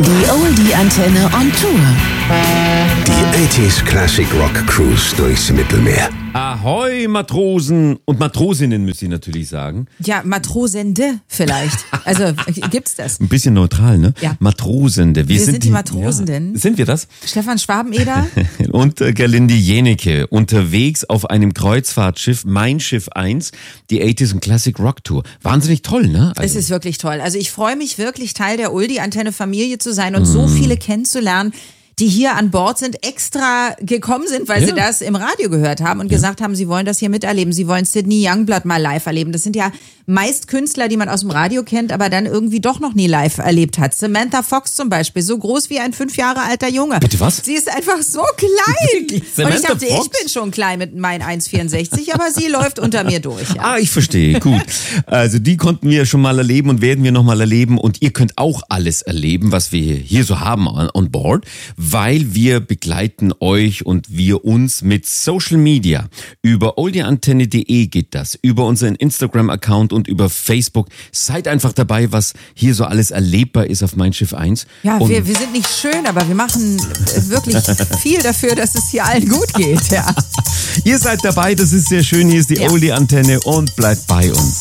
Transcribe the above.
Die Oldie-Antenne on Tour. Die 80s Classic Rock Cruise durchs Mittelmeer. Ahoi, Matrosen und Matrosinnen, müsst ihr natürlich sagen. Ja, Matrosende vielleicht. Also, gibt's das? Ein bisschen neutral, ne? Ja. Matrosende. Wir sind die Matrosenden. Ja. Sind wir das? Stefan Schwabeneder. Und Gerlinde Jenecke, unterwegs auf einem Kreuzfahrtschiff, Mein Schiff 1, die 80s und Classic Rock Tour. Wahnsinnig toll, ne? Es ist wirklich toll. Also ich freue mich wirklich, Teil der Oldie-Antenne-Familie zu sein und so viele kennenzulernen, die hier an Bord sind, extra gekommen sind, weil sie das im Radio gehört haben und gesagt haben, sie wollen das hier miterleben. Sie wollen Sidney Youngblood mal live erleben. Das sind ja meist Künstler, die man aus dem Radio kennt, aber dann irgendwie doch noch nie live erlebt hat. Samantha Fox zum Beispiel, so groß wie ein 5 Jahre alter Junge. Bitte was? Sie ist einfach so klein. Und ich Samantha dachte, Fox? ich bin schon klein mit meinen 1,64, aber sie läuft unter mir durch. Ja. Ah, ich verstehe. Gut. Also die konnten wir schon mal erleben und werden wir noch mal erleben. Und ihr könnt auch alles erleben, was wir hier so haben on board, weil wir begleiten euch und wir uns mit Social Media. Über oldieantenne.de geht das, über unseren Instagram-Account und über Facebook. Seid einfach dabei, was hier so alles erlebbar ist auf Mein Schiff 1. Ja, und wir sind nicht schön, aber wir machen wirklich viel dafür, dass es hier allen gut geht. Ja. ihr seid dabei, das ist sehr schön. Hier ist die Oldie-Antenne und bleibt bei uns.